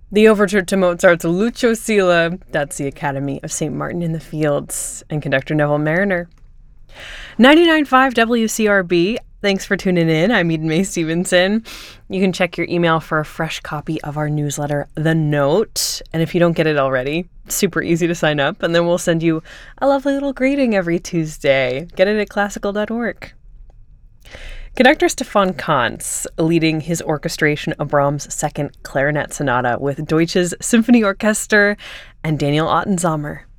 The overture to Mozart's Lucio Silla, that's the Academy of St. Martin in the Fields, and conductor Neville Mariner. 99.5 WCRB, thanks for tuning in. I'm Eden Mae Stevenson. You can check your email for a fresh copy of our newsletter, The Note. And if you don't get it already, super easy to sign up, and then we'll send you a lovely little greeting every Tuesday. Get it at classical.org. Conductor Stefan Kantz leading his orchestration of Brahms' Second Clarinet Sonata with Deutsches Symphony Orchester and Daniel Ottensamer.